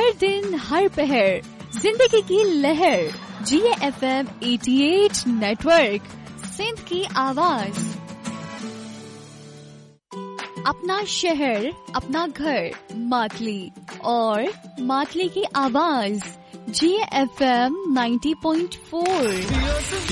हर दिन हर पहर जिंदगी की लहर GFM 88 नेटवर्क सिंध की आवाज। अपना शहर, अपना घर, मातली और मातली की आवाज GFM 90.4।